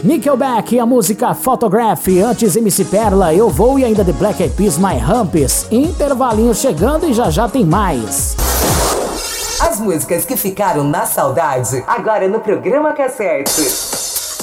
Nickelback, a música Photograph, antes MC Perla, Eu Vou e ainda The Black Eyed Peas, My Humps. Intervalinho chegando e já tem mais. As músicas que ficaram na saudade, agora no Programa Cassete.